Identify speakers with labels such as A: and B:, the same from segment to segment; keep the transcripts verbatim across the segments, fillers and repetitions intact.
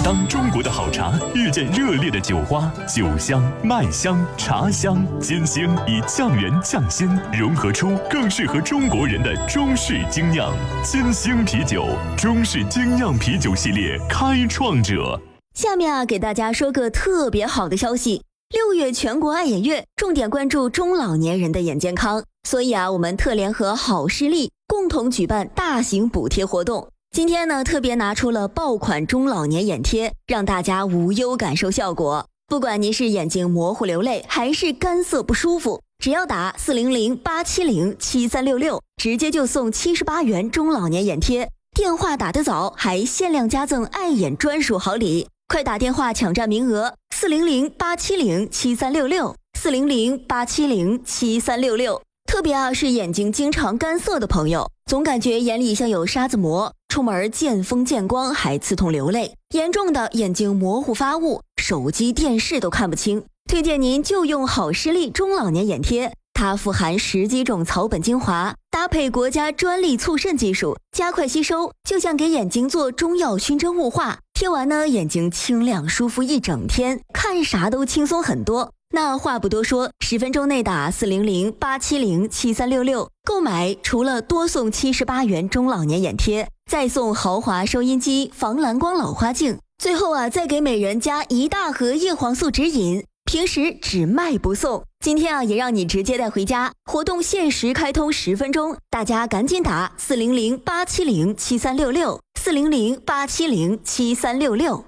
A: 当中国的好茶遇见热烈的酒花，酒香、麦香、茶香、煎香以酱圆酱鲜融合出更适合中国人的中式精酿。金星啤酒，中式精酿啤酒系列开创者。
B: 下面啊，给大家说个特别好的消息。六月全国爱眼月，重点关注中老年人的眼健康，所以啊，我们特联合好视力共同举办大型补贴活动。今天呢，特别拿出了爆款中老年眼贴，让大家无忧感受效果。不管您是眼睛模糊流泪，还是干涩不舒服，只要打四零零八七零七三六六，直接就送七十八元中老年眼贴。电话打得早，还限量加赠爱眼专属好礼。快打电话抢占名额，四零零八七零七三六六，四零零八七零七三六六。特别啊，是眼睛经常干涩的朋友，总感觉眼里像有沙子膜，出门见风见光还刺痛流泪，严重的眼睛模糊发雾，手机电视都看不清。推荐您就用好视力中老年眼贴，它富含十几种草本精华，搭配国家专利促渗技术，加快吸收，就像给眼睛做中药熏蒸雾化。贴完呢，眼睛清亮舒服一整天，看啥都轻松很多。那话不多说，十分钟内打四零零八七零七三六六，购买除了多送七十八元中老年眼贴，再送豪华收音机、防蓝光老花镜，最后啊，再给每人加一大盒叶黄素指引。平时只卖不送，今天啊也让你直接带回家。活动限时开通十分钟，大家赶紧打四零零八七零七三六六，四零零八七零七三六六。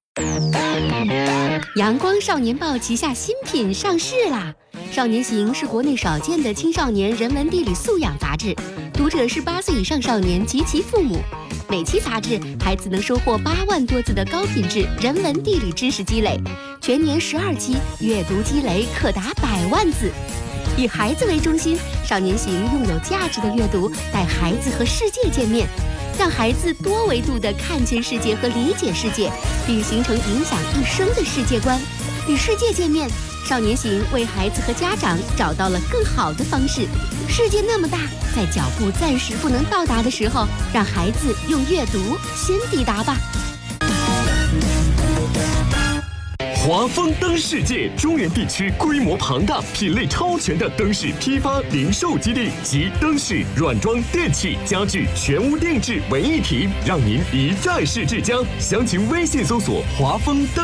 C: 阳光少年报旗下新品上市啦！少年行是国内少见的青少年人文地理素养杂志，读者是八岁以上少年及其父母。每期杂志，孩子能收获八万多字的高品质人文地理知识积累，全年十二期，阅读积累可达百万字。以孩子为中心，少年行用有价值的阅读带孩子和世界见面，让孩子多维度地看见世界和理解世界，并形成影响一生的世界观。与世界见面，少年行为孩子和家长找到了更好的方式。世界那么大，在脚步暂时不能到达的时候，让孩子用阅读先抵达吧。
A: 华丰灯世界中原地区规模庞大、品类超全的灯饰批发零售基地，集灯饰、软装、电器、家具全屋定制为一体，让您一站式至家。详情微信搜索华丰灯。